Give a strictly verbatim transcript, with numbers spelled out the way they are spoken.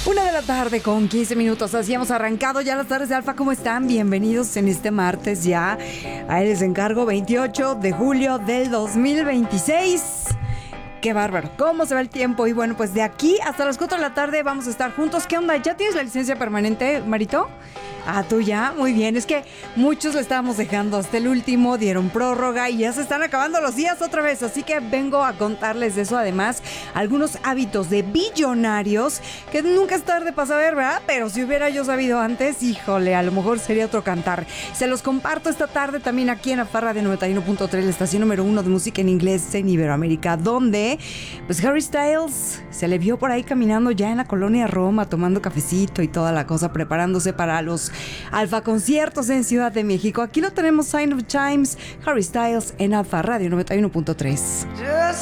Una de la tarde con quince minutos. Así hemos arrancado ya las tardes de Alfa. ¿Cómo están? Bienvenidos en este martes ya. A él les encargo veintiocho de julio del dos mil veintiséis. ¡Qué bárbaro! ¿Cómo se va el tiempo? Y bueno, pues de aquí hasta las cuatro de la tarde vamos a estar juntos. ¿Qué onda? ¿Ya tienes la licencia permanente, Marito? Ah, tú ya, muy bien. Es que muchos le estábamos dejando hasta el último, dieron prórroga y ya se están acabando los días otra vez. Así que vengo a contarles de eso. Además, algunos hábitos de billonarios que nunca es tarde para saber, ¿verdad? Pero si hubiera yo sabido antes, híjole, a lo mejor sería otro cantar. Se los comparto esta tarde también aquí en Alfa Radio noventa y uno punto tres, la estación número uno de música en inglés en Iberoamérica, donde pues Harry Styles se le vio por ahí caminando ya en la colonia Roma, tomando cafecito y toda la cosa, preparándose para los Alfa conciertos en Ciudad de México. Aquí lo tenemos, Sign of Times, Harry Styles en Alfa Radio noventa y uno punto tres.